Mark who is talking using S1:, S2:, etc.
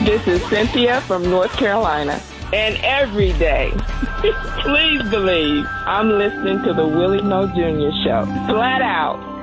S1: This is Cynthia from North Carolina. And every day, please believe I'm listening to the Willie Mo Jr. Show. Flat out.